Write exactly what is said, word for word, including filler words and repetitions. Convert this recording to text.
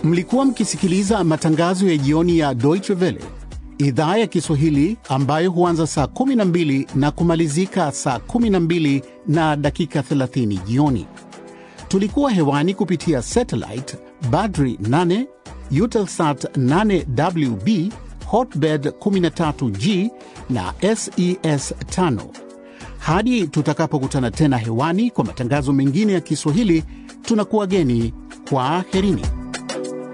Mlikuwa mkisikiliza matangazo ya jioni ya Deutsche Welle, idhaa ya Kiswahili ambayo huanza saa kumi na mbili na kumalizika saa kumi na mbili na dakika thelathini jioni. Tulikuwa hewani kupitia satellite Badri nane, Eutelsat nane W B, Hotbird kumi na tatu G na S E S tano. Hadi tutakapokutana tena hewani kwa matangazo mengine ya Kiswahili, tunakuwageni kwa herini.